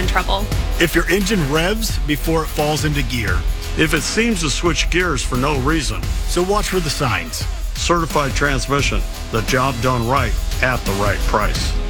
in trouble. If your engine revs before it falls into gear. If it seems to switch gears for no reason. So watch for the signs. Certified transmission, the job done right at the right price.